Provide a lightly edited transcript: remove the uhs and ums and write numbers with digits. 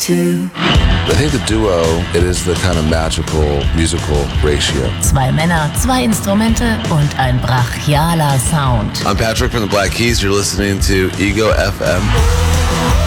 two. I think the duo, it is the kind of magical musical ratio. 2 Männer, 2 Instrumente und ein brachialer Sound. I'm Patrick from the Black Keys. You're listening to Ego FM.